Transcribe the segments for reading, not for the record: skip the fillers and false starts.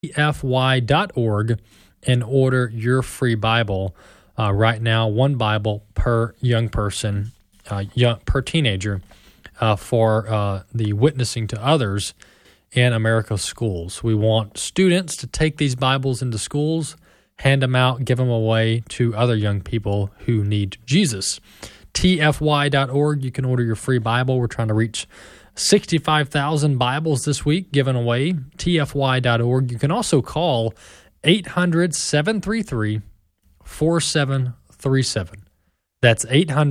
tfy.org and order your free Bible. Right now, one Bible per young person, per teenager, for the witnessing to others in America's schools. We want students to take these Bibles into schools, hand them out, give them away to other young people who need Jesus. tfy.org, you can order your free Bible. We're trying to reach 65,000 Bibles this week given away. tfy.org. You can also call 800-733-4737. That's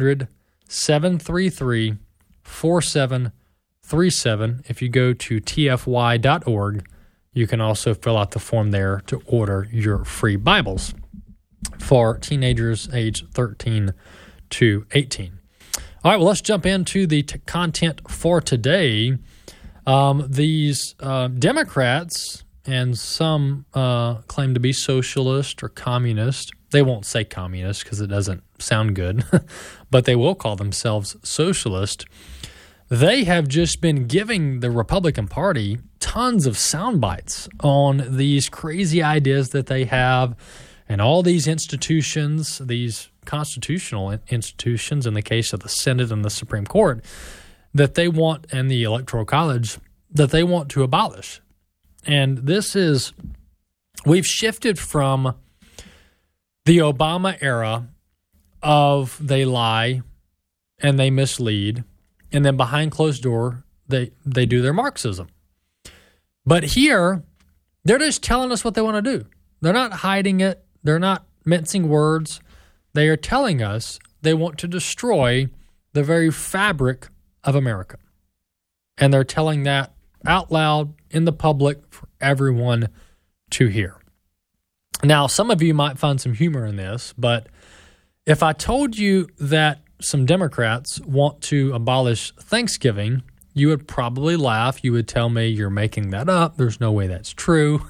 800-733-4737. If you go to tfy.org, you can also fill out the form there to order your free Bibles for teenagers age 13 to 18. All right, well, let's jump into the content for today. These Democrats, and some claim to be socialist or communist. They won't say communist because it doesn't sound good, but they will call themselves socialist. They have just been giving the Republican Party tons of sound bites on these crazy ideas that they have and all these institutions, these constitutional institutions in the case of the Senate and the Supreme Court, that they want, and the Electoral College, that they want to abolish. And this is, we've shifted from the Obama era of they lie and they mislead, and then behind closed door, they do their Marxism. But here, they're just telling us what they want to do. They're not hiding it. They're not mincing words. They are telling us they want to destroy the very fabric of America. And they're telling that out loud in the public for everyone to hear. Now, some of you might find some humor in this, but if I told you that some Democrats want to abolish Thanksgiving, you would probably laugh. You would tell me you're making that up. There's no way that's true.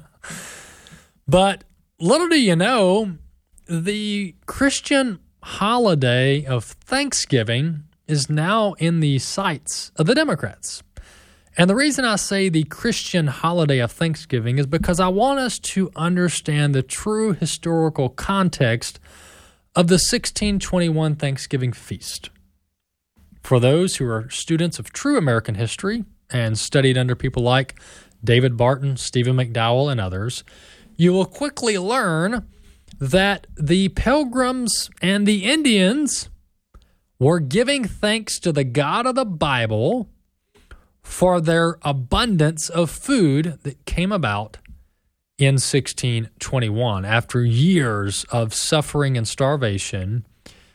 But little do you know, the Christian holiday of Thanksgiving is now in the sights of the Democrats. And the reason I say the Christian holiday of Thanksgiving is because I want us to understand the true historical context of the 1621 Thanksgiving feast. For those who are students of true American history and studied under people like David Barton, Stephen McDowell, and others, you will quickly learn that the Pilgrims and the Indians were giving thanks to the God of the Bible for their abundance of food that came about in 1621. After years of suffering and starvation,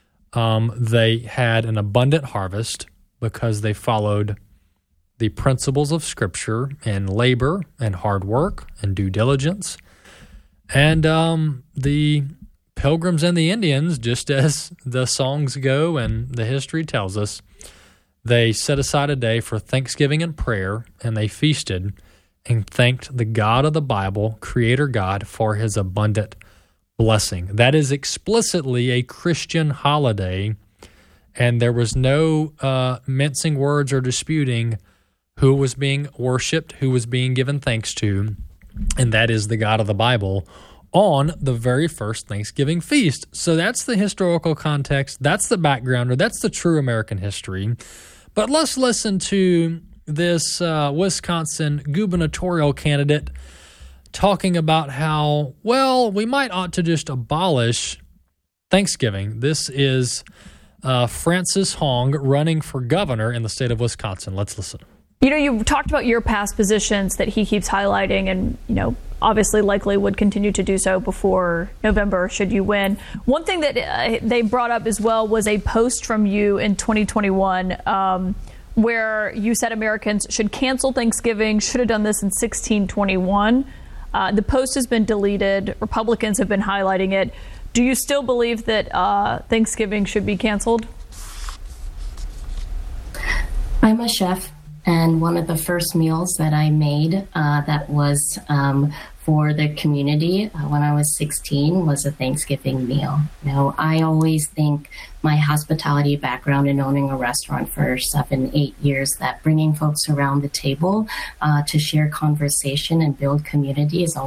they had an abundant harvest because they followed the principles of Scripture and labor and hard work and due diligence. And the Pilgrims and the Indians, just as the songs go and the history tells us, they set aside a day for thanksgiving and prayer, and they feasted and thanked the God of the Bible, Creator God, for his abundant blessing. That is explicitly a Christian holiday, and there was no mincing words or disputing who was being worshipped, who was being given thanks to, and that is the God of the Bible on the very first Thanksgiving feast. So that's the historical context. That's the backgrounder. That's the true American history. But let's listen to this Wisconsin gubernatorial candidate talking about how, well, we might ought to just abolish Thanksgiving. This is Francis Hong running for governor in the state of Wisconsin. Let's listen. You know, you talked about your past positions that he keeps highlighting and, you know, obviously likely would continue to do so before November should you win. One thing that they brought up as well was a post from you in 2021 where you said Americans should cancel Thanksgiving, should have done this in 1621. The post has been deleted. Republicans have been highlighting it. Do you still believe that Thanksgiving should be canceled? I'm a chef. And one of the first meals that I made that was for the community when I was 16 was a Thanksgiving meal. You know, I always think my hospitality background in owning a restaurant for 7-8 years, that bringing folks around the table to share conversation and build community is